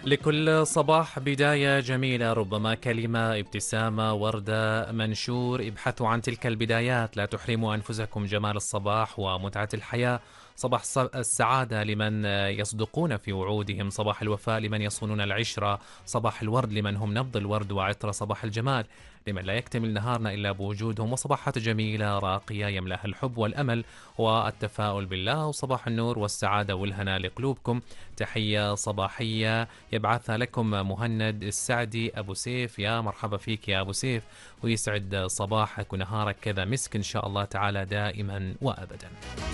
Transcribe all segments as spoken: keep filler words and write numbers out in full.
لكل صباح بداية جميلة، ربما كلمة، ابتسامة، وردة، منشور. ابحثوا عن تلك البدايات، لا تحرموا أنفسكم جمال الصباح ومتعة الحياة. صباح الص- السعادة لمن يصدقون في وعودهم، صباح الوفاء لمن يصونون العشرة، صباح الورد لمن هم نبض الورد وعطر، صباح الجمال لمن لا يكتمل نهارنا إلا بوجودهم، وصباحات جميلة راقية يملاها الحب والأمل والتفاؤل بالله، وصباح النور والسعادة والهنا لقلوبكم. تحية صباحية يبعثها لكم مهند السعدي أبو سيف. يا مرحبا فيك يا أبو سيف، ويسعد صباحك ونهارك كذا مسك إن شاء الله تعالى دائما وأبدا.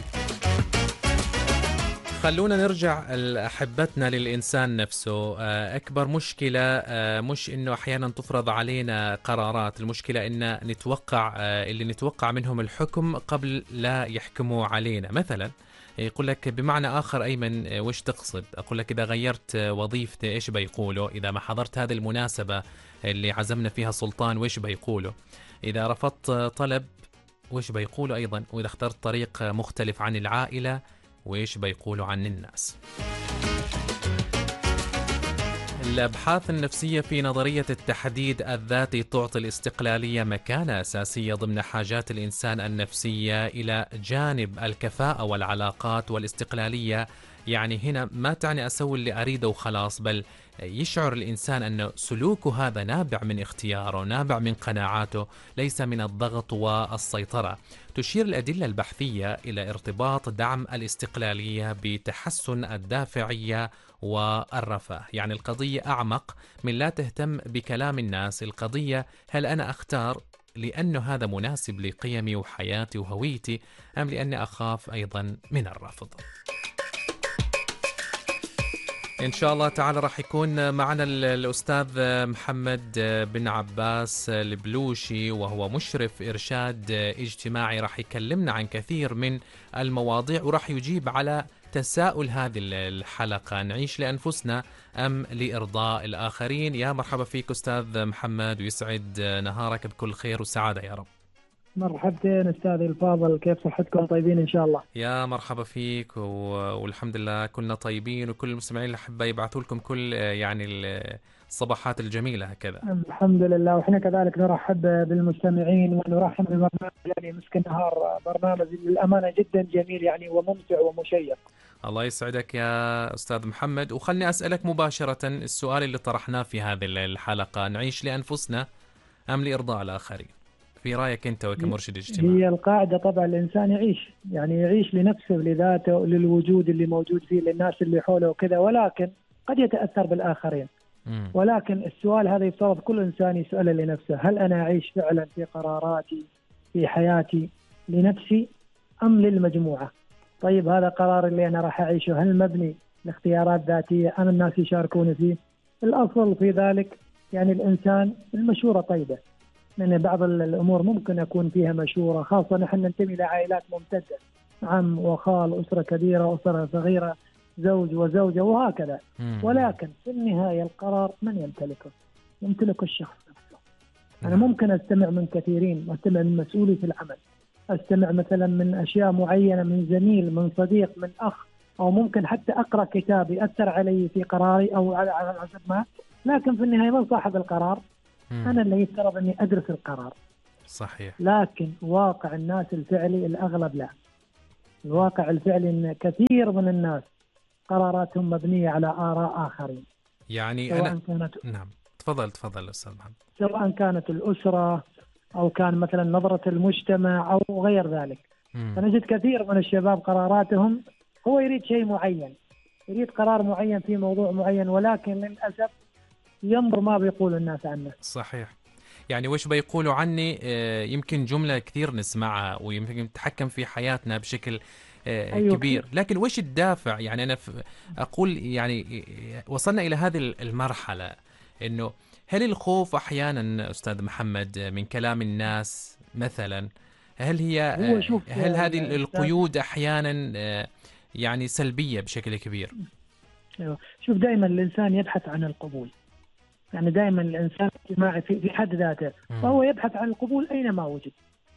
خلونا نرجع لأحبتنا للإنسان نفسه. آه، أكبر مشكلة آه، مش إنه أحيانا تفرض علينا قرارات، المشكلة إن نتوقع آه، اللي نتوقع منهم الحكم قبل لا يحكموا علينا. مثلا يقول لك بمعنى آخر أيمن، آه، وش تقصد؟ أقول لك إذا غيرت آه، وظيفتي إيش بيقولوا؟ إذا ما حضرت هذه المناسبة اللي عزمنا فيها سلطان وش بيقولوا؟ إذا رفضت آه، طلب وش بيقولوا أيضا؟ وإذا اخترت طريق آه، مختلف عن العائلة وإيش بيقولوا عن الناس؟ الأبحاث النفسية في نظرية التحديد الذاتي تعطي الاستقلالية مكانة أساسية ضمن حاجات الإنسان النفسية إلى جانب الكفاءة والعلاقات والاستقلالية. يعني هنا ما تعني أسوي اللي أريده وخلاص، بل يشعر الإنسان أن سلوكه هذا نابع من اختياره، نابع من قناعاته، ليس من الضغط والسيطرة. تشير الأدلة البحثية إلى ارتباط دعم الاستقلالية بتحسن الدافعية والرفاه. يعني القضية أعمق من لا تهتم بكلام الناس، القضية هل أنا أختار لأنه هذا مناسب لقيمي وحياتي وهويتي، أم لأني أخاف أيضا من الرفض؟ إن شاء الله تعالى راح يكون معنا ال- الأستاذ محمد بن عباس البلوشي، وهو مشرف إرشاد اجتماعي، راح يكلمنا عن كثير من المواضيع، وراح يجيب على تساؤل هذه ال- الحلقة: نعيش لأنفسنا أم لإرضاء الآخرين؟ يا مرحبا فيك أستاذ محمد، ويسعد نهارك بكل خير وسعادة يا رب. مرحبتين أستاذي الفاضل، كيف صحتكم؟ طيبين إن شاء الله. يا مرحبا فيك و... والحمد لله كلنا طيبين، وكل المستمعين الأحبة يبعثوا لكم كل آه، يعني ال- الصباحات الجميلة هكذا. الحمد لله، وإحنا كذلك نرحب بالمستمعين ونرحب ببرنامج يعني مسك النهار، برنامج للأمانة جدا جميل يعني وممتع ومشيق. الله يسعدك يا أستاذ محمد، وخلني أسألك مباشرة السؤال اللي طرحناه في هذه الحلقة: نعيش لأنفسنا أم لإرضاء الآخرين؟ في رأيك أنت وكمرشد اجتماعي؟ هي القاعدة طبعا الإنسان يعيش يعني يعيش لنفسه لذاته، للوجود اللي موجود فيه، للناس اللي حوله وكذا، ولكن قد يتأثر بالآخرين. مم. ولكن السؤال هذا يفترض كل إنسان يسأله لنفسه: هل أنا أعيش فعلا في قراراتي في حياتي لنفسي أم للمجموعة؟ طيب هذا قرار اللي أنا راح أعيشه هل مبني لاختيارات ذاتية أم الناس يشاركون فيه؟ الأصل في ذلك يعني الإنسان المشورة طيبة، لأن بعض الأمور ممكن يكون فيها مشورة، خاصة نحن ننتمي لعائلات ممتدة، عم وخال، أسرة كبيرة، أسرة صغيرة، زوج وزوجة وهكذا. مم. ولكن في النهاية القرار من يمتلكه؟ يمتلكه الشخص نفسه. أنا نعم. ممكن أستمع من كثيرين، أستمع من مسؤولي في العمل، أستمع مثلا من أشياء معينة، من زميل، من صديق، من أخ، أو ممكن حتى أقرأ كتاب يأثر علي في قراري أو على على حسب ما. لكن في النهاية من صاحب القرار؟ مم. أنا اللي يفترض أني أدرس القرار. صحيح. لكن واقع الناس الفعلي الأغلب لا. الواقع الفعلي أن كثير من الناس قراراتهم مبنية على آراء آخرين، يعني أنا سواء كانت نعم، تفضل تفضل أستاذ محمد. سواء كانت الأسرة أو كان مثلا نظرة المجتمع أو غير ذلك. مم. فنجد كثير من الشباب قراراتهم هو يريد شيء معين، يريد قرار معين في موضوع معين، ولكن للأسف ينظر ما بيقول الناس عنه. صحيح. يعني وش بيقولوا عني؟ آه، يمكن جملة كثير نسمعها ويمكن تتحكم في حياتنا بشكل آه، أيوة. كبير، لكن وش الدافع؟ يعني أنا ف- أقول يعني آه، وصلنا إلى هذه المرحلة، إنه هل الخوف أحيانا أستاذ محمد من كلام الناس مثلا، هل هي هو آه، شوف هل يا هذه الأستاذ، القيود أحيانا آه، يعني سلبية بشكل كبير؟ أيوة. شوف دائما الإنسان يبحث عن القبول، يعني دائما الإنسان اجتماعي في في حد ذاته، مم. فهو يبحث عن القبول أينما وجد.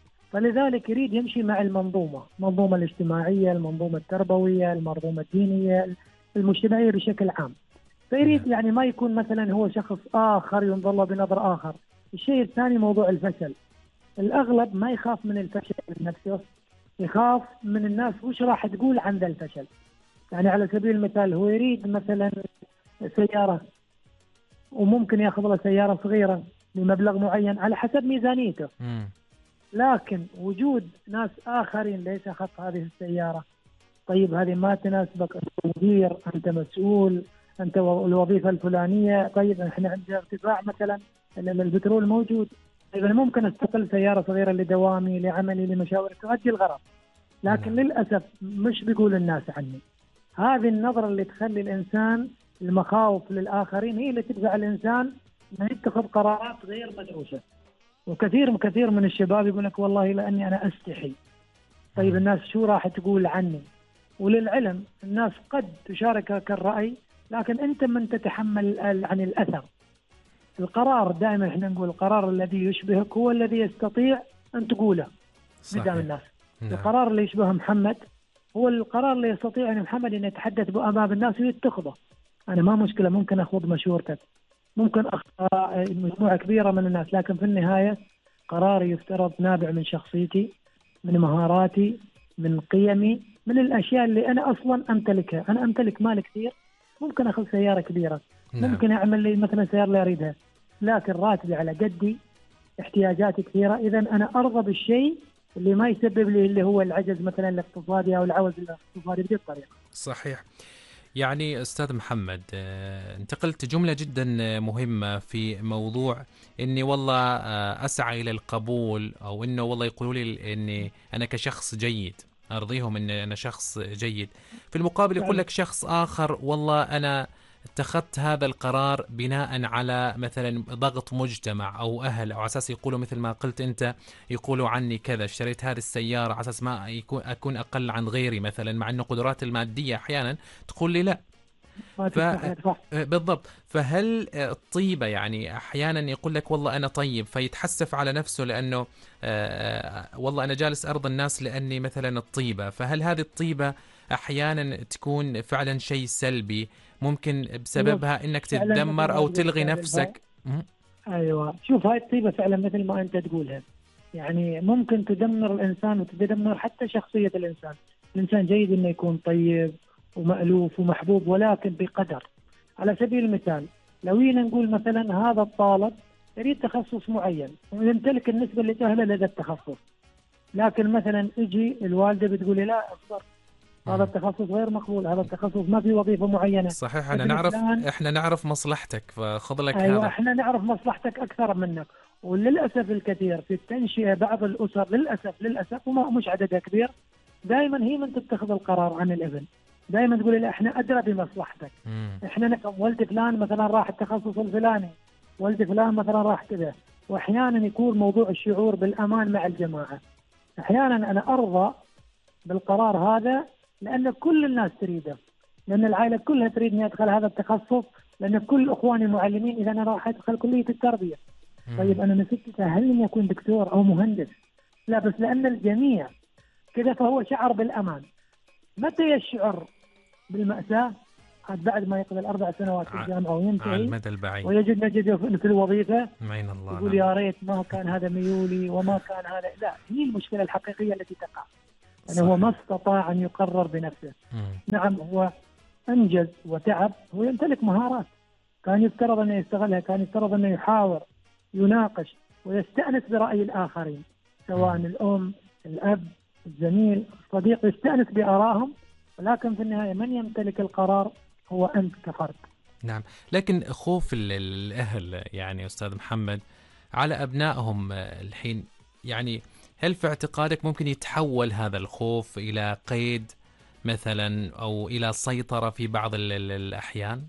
فلذلك يريد يمشي مع المنظومة، المنظومة الاجتماعية، المنظومة التربوية، المنظومة الدينية، المجتمعية بشكل عام. فيريد يعني ما يكون مثلا هو شخص آخر ينظر له بنظر آخر. الشيء الثاني موضوع الفشل. الأغلب ما يخاف من الفشل من نفسه، يخاف من الناس وش راح تقول عن ذا الفشل. يعني على سبيل المثال هو يريد مثلا سيارة، وممكن ياخذ له سيارة صغيرة بمبلغ معين على حسب ميزانيته، مم. لكن وجود ناس آخرين ليس خط هذه السيارة، طيب هذه ما تناسبك، أنت مدير، أنت مسؤول، أنت الوظيفة الفلانية، طيب إحنا عندنا ارتفاع مثلا البترول موجود، طيب أنا ممكن أستقل سيارة صغيرة لدوامي لعملي لمشاوير تؤدي الغرض، لكن للأسف مش بيقول الناس عني. هذه النظرة اللي تخلي الإنسان المخاوف للآخرين هي اللي تدفع الإنسان أنه يتخذ قرارات غير مدروسة. وكثير كثير من الشباب يقول لك والله لأني أنا أستحي، طيب الناس شو راح تقول عني؟ وللعلم الناس قد تشاركك الرأي، لكن أنت من تتحمل عن الأثر. القرار دائما احنا نقول القرار الذي يشبهك هو الذي يستطيع أن تقوله قدام الناس. نعم. القرار اللي يشبه محمد هو القرار اللي يستطيع أن محمد أن يتحدث أمام الناس ويتخذه. أنا ما مشكلة، ممكن أخوض مشورتك، ممكن أخطأ مجموعة كبيرة من الناس، لكن في النهاية قراري يفترض نابع من شخصيتي، من مهاراتي، من قيمي، من الأشياء اللي أنا أصلا أمتلكها. أنا أمتلك مال كثير، ممكن أخذ سيارة كبيرة، نعم. ممكن أعمل لي مثلا سيارة اللي أريدها، لكن راتبي على قدي، احتياجاتي كثيرة، إذا أنا أرضى بالشيء اللي ما يسبب لي اللي هو العجز مثلا الاقتصادي أو العوز الاقتصادي بهذه الطريقة. صحيح. يعني أستاذ محمد، أنت قلت جملة جدا مهمة في موضوع إني والله أسعى إلى القبول، أو إنه والله يقولوا لي إني أنا كشخص جيد، أرضيهم إن أنا شخص جيد، في المقابل يقول لك شخص آخر والله أنا اتخذت هذا القرار بناء على مثلا ضغط مجتمع أو أهل، أو على أساس يقولوا مثل ما قلت أنت، يقولوا عني كذا، اشتريت هذه السيارة على أساس ما يكون أكون أقل عن غيري مثلا، مع أنه قدرات المادية أحيانا تقول لي لا. ف... بالضبط. فهل الطيبة يعني أحيانا يقول لك والله أنا طيب فيتحسف على نفسه لأنه آه والله أنا جالس أرضى الناس لأني مثلا الطيبة، فهل هذه الطيبة أحيانا تكون فعلا شيء سلبي ممكن بسببها إنك تتدمر أو تلغي نفسك؟ أيوة، شوف هاي الطيبة فعلا مثل ما أنت تقولها، يعني ممكن تدمر الإنسان وتدمر حتى شخصية الإنسان. الإنسان جيد إنه يكون طيب ومألوف ومحبوب، ولكن بقدر. على سبيل المثال لو جينا نقول مثلا هذا الطالب يريد تخصص معين ويمتلك النسبة اللي تأهله لدى التخصص، لكن مثلا اجي الوالدة بتقول لي لا اصبر، هذا التخصص غير مقبول، هذا التخصص ما في وظيفة معينة. صحيح، احنا نعرف احنا نعرف مصلحتك فخذ لك. أيوة هذا احنا نعرف مصلحتك اكثر منك. وللاسف الكثير في التنشئة بعض الاسر للاسف للاسف وما مش عددها كبير، دائما هي من تتخذ القرار عن الابن، دائما تقول لي احنا ادرى بمصلحتك، مم. احنا نفهم ولد فلان مثلا راح التخصص الفلاني، ولد فلان مثلا راح كذا. واحيانا يكون موضوع الشعور بالامان مع الجماعة. احيانا انا ارضى بالقرار هذا لأن كل الناس تريده، لأن العائلة كلها تريد أن يدخل هذا التخصص، لأن كل أخواني معلمين، إذا أنا راح أدخل كلية التربية. مم. طيب أنا نسيت تأهلني أكون دكتور أو مهندس، لا بس لأن الجميع كذا فهو شعر بالأمان. متى يشعر بالمأساة؟ بعد ما يقضي الأربع سنوات في الجامعة وينتهي على المدى البعيد ويجد نجده في الوظيفة، معين الله، يقول يا ريت ما كان هذا ميولي وما كان هذا. لا، هي المشكلة الحقيقية التي تقع، أنه هو ما استطاع أن يقرر بنفسه. مم. نعم هو أنجز وتعب، هو يمتلك مهارات كان يفترض أنه يستغلها، كان يفترض أنه يحاور يناقش ويستأنس برأي الآخرين، سواء مم. الأم، الأب، الزميل، الصديق، يستأنس بآرائهم، ولكن في النهاية من يمتلك القرار هو أنت كفرد. نعم، لكن خوف الأهل يعني أستاذ محمد على أبنائهم الحين، يعني هل في اعتقادك ممكن يتحول هذا الخوف إلى قيد مثلا أو إلى سيطرة في بعض الأحيان؟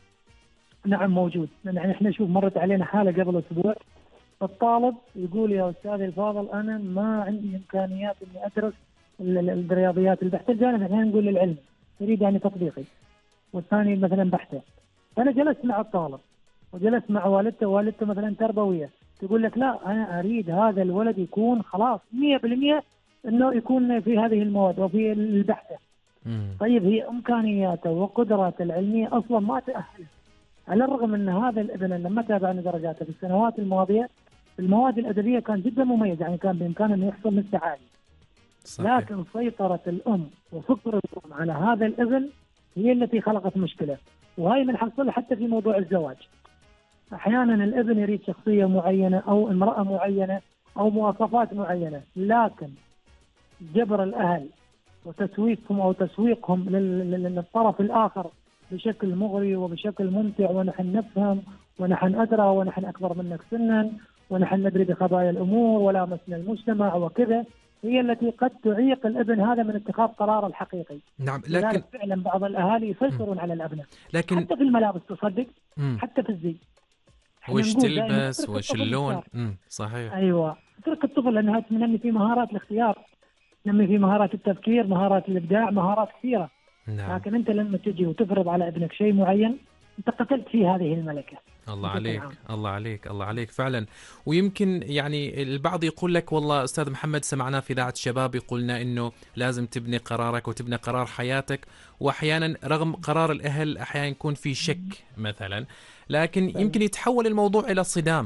نعم موجود. يعني احنا شوف مرت علينا حالة قبل أسبوع، الطالب يقول يا أستاذي الفاضل أنا ما عندي إمكانيات إني أدرس الرياضيات البحثة، الجانب احنا نقول للعلم يريد يعني تطبيقي، والثاني مثلا بحثة. فأنا جلست مع الطالب وجلست مع والدته، والدته مثلا تربوية، تقول لك لا أنا أريد هذا الولد يكون خلاص مية بالمية أنه يكون في هذه المواد وفي البحثة. مم. طيب هي إمكانياته وقدراته العلمية أصلا ما تأهله، على الرغم أن هذا الابن لما تابعنا درجاته في السنوات الماضية في المواد الأدبية كان جدا مميز، يعني كان بإمكانه أنه يحصل مستوى عالي. صحيح. لكن سيطرة الأم وفكر الأم على هذا الابن هي التي خلقت مشكلة، وهي من حصلها حتى في موضوع الزواج. أحيانا الابن يريد شخصية معينة أو امرأة معينة أو مواصفات معينة، لكن جبر الأهل وتسويقهم أو تسويقهم للطرف الآخر بشكل مغري وبشكل ممتع، ونحن نفهم ونحن أدرى ونحن أكبر منك سنا ونحن ندري بخبايا الأمور ولا مسنا المجتمع وكذا، هي التي قد تعيق الابن هذا من اتخاذ قراره الحقيقي. نعم. لكن فعلا بعض الأهالي يسيطرون على الأبناء، لكن حتى في الملابس تصدق، مم. حتى في الزي، وش تلبس وش اللون. مم. صحيح. أيوة، اترك الطفل لأنها تنمي في مهارات الاختيار، تنمي في مهارات التفكير، مهارات الإبداع، مهارات كثيرة. نعم. لكن أنت لما تجي وتفرض على ابنك شيء معين أنت قتلت فيه هذه الملكة. الله عليك الله عليك الله عليك فعلا. ويمكن يعني البعض يقول لك والله أستاذ محمد سمعنا في إذاعة الشباب يقولنا إنه لازم تبني قرارك وتبني قرار حياتك، وأحيانا رغم قرار الأهل أحيانا يكون في شك مثلا، لكن يمكن يتحول الموضوع إلى صدام.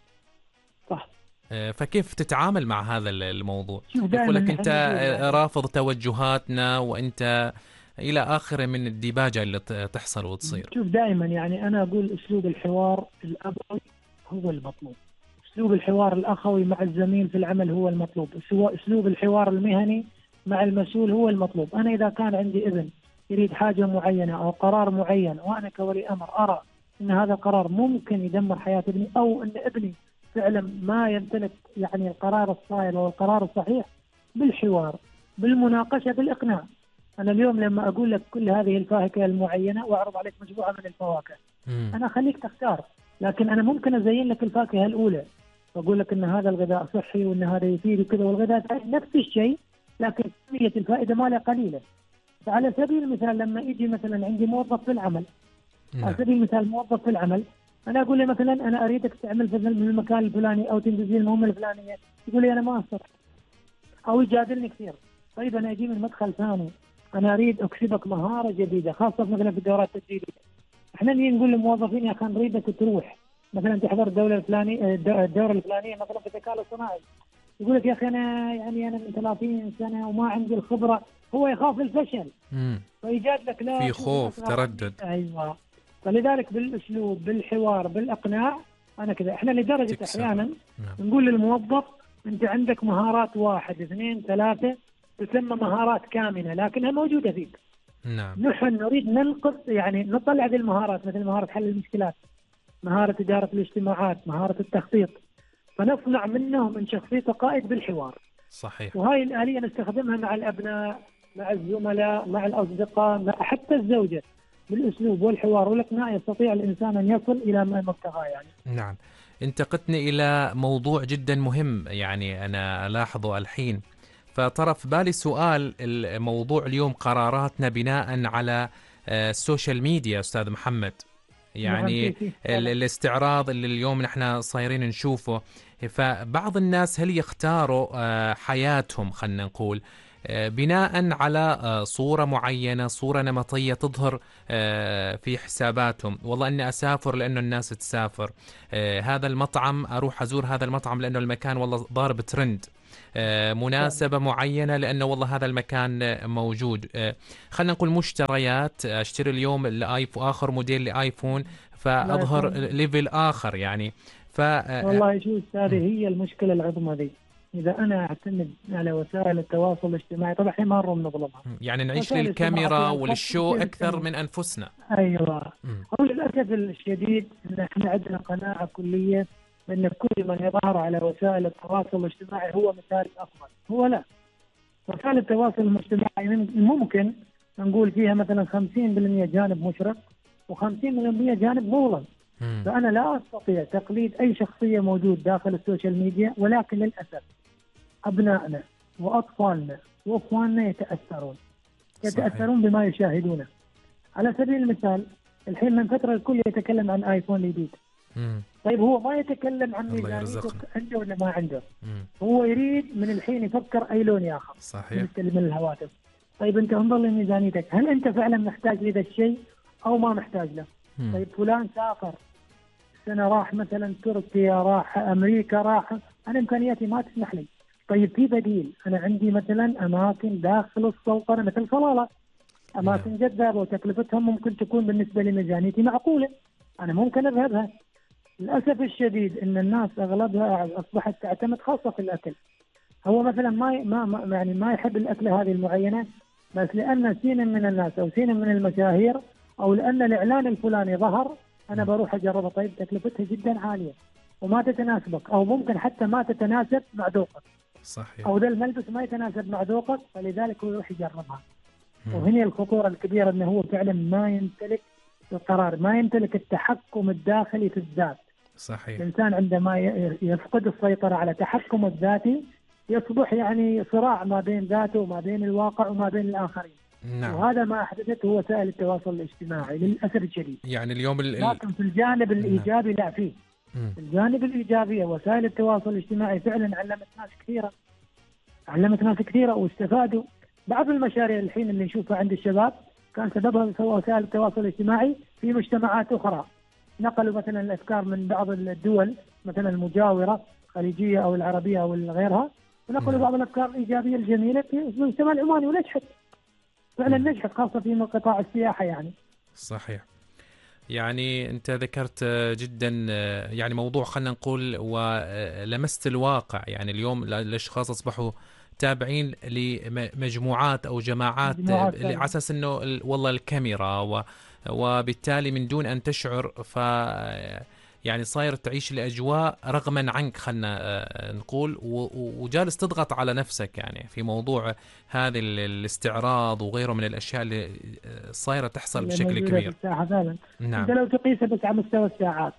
صح. فكيف تتعامل مع هذا الموضوع؟ يقول لك أنت رافض توجهاتنا وأنت إلى آخره من الديباجة اللي تحصل وتصير. شوف دائما يعني أنا أقول أسلوب الحوار الأبوي هو المطلوب، أسلوب الحوار الأخوي مع الزميل في العمل هو المطلوب، أسلوب الحوار المهني مع المسؤول هو المطلوب. أنا إذا كان عندي ابن يريد حاجة معينة أو قرار معين وأنا كولي أمر أرى أن هذا القرار ممكن يدمر حياة ابني، أو أن ابني فعلا ما يمتلك يعني القرار الصائب أو القرار الصحيح، بالحوار بالمناقشة بالإقناع. أنا اليوم لما أقول لك كل هذه الفاكهة المعينة وأعرض عليك مجموعة من الفواكه، مم. أنا أخليك تختار، لكن أنا ممكن أزين لك الفاكهة الأولى وأقول لك أن هذا الغذاء صحي وأن هذا يفيد وكذا، والغذاء نفس الشيء لكن كمية الفائدة مالها قليلة. فعلى سبيل المثال لما يجي مثلا عندي موظف في العمل، نعم. على سبيل المثال موظف في العمل، أنا أقول له مثلا أنا أريدك تعمل في المكان الفلاني أو تنجز لي المهمة الفلانية، يقول لي أنا ما أستطيع أو يجادلني كثير. طيب أنا أجي من مدخل ثاني، أنا أريد أكسبك مهارة جديدة خاصة مثلا في الدورات التدريبية. إحنا نيجي نقول للموظفين يا أخي نريدك تروح مثلا تحضر الدورة الفلانية الدورة الفلانية مثلا في الذكاء الاصطناعي، يقول لك يا أخي أنا يعني أنا من ثلاثين سنة وما عندي الخبرة، هو يخاف الفشل فيجادلك، لا في خوف تردد. أيوة. فلذلك بالأسلوب بالحوار بالإقناع أنا كذا. إحنا لدرجة تكسر. أحيانا نعم. نقول للموظف أنت عندك مهارات واحد اثنين ثلاثة تسمى مهارات كامنة لكنها موجودة فيك. نعم. نحن نريد ننقص يعني نطلع هذه المهارات، مثل مهارة حل المشكلات، مهارة إدارة الاجتماعات، مهارة التخطيط، فنصنع منه من شخصيته قائد بالحوار. صحيح. وهاي الآلية نستخدمها مع الأبناء مع الزملاء مع الأصدقاء مع حتى الزوجة، بالأسلوب والحوار والإقناع يستطيع الإنسان أن يصل إلى مبتغاه يعني. نعم. انتقلتني إلى موضوع جدا مهم يعني أنا ألاحظه الحين، فطرف بالي سؤال. الموضوع اليوم قراراتنا بناء على السوشيال ميديا أستاذ محمد، يعني الاستعراض اللي اليوم نحن صايرين نشوفه. فبعض الناس هل يختاروا حياتهم خلنا نقول بناء على صورة معينة، صورة نمطية تظهر في حساباتهم، والله أني أسافر لأنه الناس تسافر، هذا المطعم أروح أزور هذا المطعم لأنه المكان والله ضارب ترند، مناسبة معينة لأنه والله هذا المكان موجود، خلنا نقول مشتريات، أشتري اليوم الآيفون آخر موديل لآيفون فأظهر ليفل آخر يعني. ف والله شو هذه هي المشكلة العظمى ذي. إذا أنا أعتمد على وسائل التواصل الاجتماعي طبعا إحنا مرة بنظلمها، يعني نعيش للكاميرا وللشو أكثر من أنفسنا. أيوة. هو للأسف الشديد إن إحنا عندنا قناعة كلية بأن كل من يظهر على وسائل التواصل الاجتماعي هو مثال أفضل. هو لا، وسائل التواصل الاجتماعي ممكن نقول فيها مثلا خمسين بالمئة جانب مشرق وخمسين بالمئة جانب مظلم. فأنا لا أستطيع تقليد أي شخصية موجود داخل السوشيال ميديا، ولكن للأسف أبنائنا وأطفالنا وأخواننا يتأثرون يتأثرون بما يشاهدونه. على سبيل المثال الحين من فترة الكل يتكلم عن آيفون جديد، طيب هو ما يتكلم عن ميزانيته عنده ولا ما عنده، مم. هو يريد من الحين يفكر أي لون ياخذ. صحيح. من الهواتف. طيب أنت انظر لميزانيتك، هل أنت فعلا محتاج لهذا الشيء أو ما محتاج له؟ مم. طيب فلان سافر سنة، راح مثلا تركيا، راح أمريكا، راح، أنا إمكانياتي ما تسمح لي. طيب في بديل، أنا عندي مثلا أماكن داخل السلطنة مثل صلالة، أماكن نعم. جذابة وتكلفتها ممكن تكون بالنسبة لميزانيتي معقولة، أنا ممكن أذهبها. للأسف الشديد أن الناس أغلبها أصبحت تعتمد خاصة في الأكل. هو مثلا ما ي- ما ما- يعني ما يحب الأكلة هذه المعينة، بس لأن سين من الناس أو سين من المشاهير أو لأن الإعلان الفلاني ظهر أنا مم. بروح أجربها. طيب تكلفتها جدا عالية وما تتناسبك، أو ممكن حتى ما تتناسب مع ذوقك، صحيح. أو ذا الملبس ما يتناسب مع ذوقك، فلذلك هو يروح يجربها. مم. وهنا الخطورة الكبيرة أنه هو فعلا ما يمتلك القرار، ما يمتلك التحكم الداخلي في الذات. صحيح. الإنسان عندما ي- يفقد السيطرة على تحكمه الذاتي يصبح يعني صراع ما بين ذاته وما بين الواقع وما بين الآخرين. نعم. وهذا ما أحدثته وسائل التواصل الاجتماعي للأسف الشديد. يعني اليوم ال... ال... لكن في الجانب الإيجابي لا، فيه مم. في الجانب الإيجابي وسائل التواصل الاجتماعي فعلا علمت ناس كثيرة، علمت ناس كثيرة واستفادوا. بعض المشاريع الحين اللي نشوفها عند الشباب كان سببها وسائل التواصل الاجتماعي في مجتمعات أخرى، نقلوا مثلا الأفكار من بعض الدول مثلا المجاورة الخليجية أو العربية أو غيرها، ونقلوا نعم. بعض الأفكار الإيجابية الجميلة في المجتمع العماني ونجحت فعلا، مم. نجحت خاصة في قطاع السياحة يعني. صحيح. يعني أنت ذكرت آه، جدا آه، يعني موضوع خلينا نقول ولمست الواقع. يعني اليوم ال- الأشخاص أصبحوا تابعين لمجموعات أو جماعات آه، مجموعات اللي على فعلا. أساس أنه ال- والله الكاميرا و وبالتالي من دون أن تشعر ف يعني صاير تعيش الأجواء رغما عنك خلنا آه، نقول، و- و- وجالس تضغط على نفسك يعني في موضوع هذا ال- الاستعراض وغيره من الأشياء اللي آه، صايرة تحصل اللي بشكل موجودة في كبير. الساحة فعلا. أنت نعم. لو تقيسها بس على مستوى الساعات،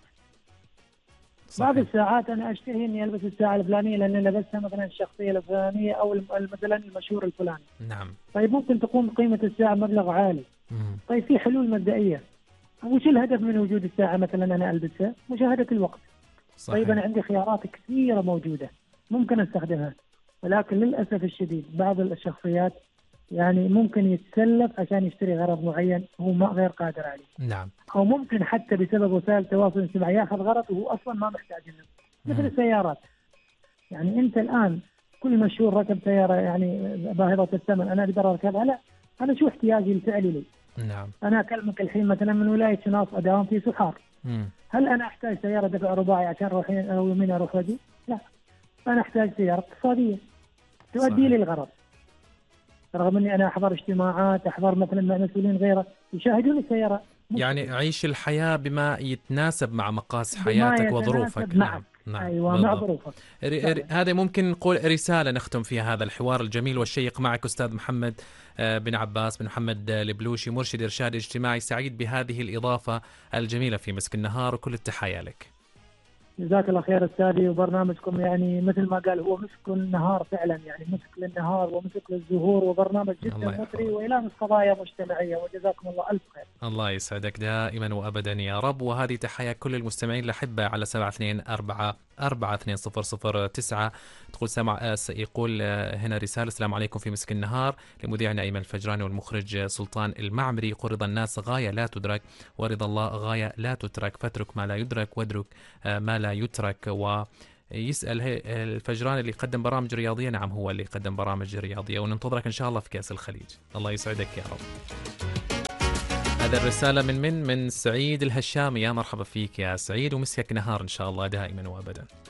بعض صحيح. الساعات أنا أشتهي إني ألبس الساعة الفلانية لأن لبستها مثلا الشخصية الفلانية أو الم- مثلا المشهور الفلاني. نعم. طيب ممكن تكون قيمة الساعة مبلغ عالي. مم. طيب في حلول مبدئية. وش الهدف من وجود الساعة مثلا أنا ألبسها؟ مشاهدة الوقت. طيب أنا صحيح. عندي خيارات كثيرة موجودة ممكن أستخدمها، ولكن للأسف الشديد بعض الشخصيات يعني ممكن يتسلف عشان يشتري غرض معين هو ما غير قادر عليه، نعم. أو ممكن حتى بسبب وسائل التواصل الاجتماعي ياخذ غرض وهو أصلا ما محتاج له. مثل مم. السيارات، يعني أنت الآن كل مشهور ركب سيارة يعني باهظة الثمن أنا أقدر أركبها؟ لا، أنا شو احتياجي الفعلي لي؟ نعم. أنا أكلمك الحين مثلا من ولاية شناف أداوم في سحار، مم. هل أنا أحتاج سيارة دفع رباعي عشان أروح أو يمين أروح وجي؟ لا، أنا أحتاج سيارة اقتصادية تؤدي صحيح. لي الغرض، رغم أني أنا أحضر اجتماعات، أحضر مثلا مع مسؤولين غيره يشاهدون السيارة. يعني عيش الحياة بما يتناسب مع مقاس بما حياتك وظروفك. يتناسب نعم. معك. نعم أيوة مع بالضبط. ظروفك. ر- ر- هذا ممكن نقول رسالة نختم فيها هذا الحوار الجميل والشيق معك أستاذ محمد آه، بن عباس بن محمد آه، البلوشي، مرشد إرشاد اجتماعي. سعيد بهذه الإضافة الجميلة في مسك النهار، وكل التحايا لك. جزاك الله خير أستاذي، وبرنامجكم يعني مثل ما قال هو مسك النهار فعلا، يعني مسك للنهار ومسك للزهور، وبرنامج الله جدا يحفظك. مثري ويلامس قضايا مجتمعية، وجزاكم الله ألف خير. الله يسعدك دائما وابدا يا رب. وهذه تحية كل المستمعين الاحبه على سبعة اثنين أربعة أربعة اثنين صفر صفر تسعة. تقول سمع آه، يقول آه، هنا رسالة: السلام عليكم في مسك النهار لمذيعنا أيمن الفجراني والمخرج سلطان المعمري. يقول: رضا الناس غاية لا تدرك، ورضا الله غاية لا تترك، فاترك ما لا يدرك وادرك آه، ما لا يترك. و يسأل هي- الفجراني اللي يقدم برامج رياضية. نعم هو اللي يقدم برامج رياضية، وننتظرك إن شاء الله في كأس الخليج. الله يسعدك يا رب. هذا الرسالة من من من سعيد الهشامي. يا مرحبا فيك يا سعيد، ومسكك نهار إن شاء الله دائما وأبدا.